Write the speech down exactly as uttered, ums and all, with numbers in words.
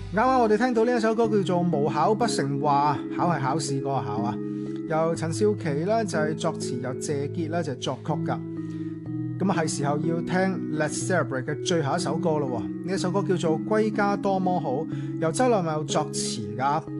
啱啱我哋聽到呢一首歌叫做《無考不成話》，考係考試嗰個考啊，由陳少琪咧就係作詞，由謝傑咧就係作曲噶。咁啊係時候要聽 Let's Celebrate 嘅最後一首歌咯。呢一首歌叫做《歸家多麼好》，由周立茂作詞噶。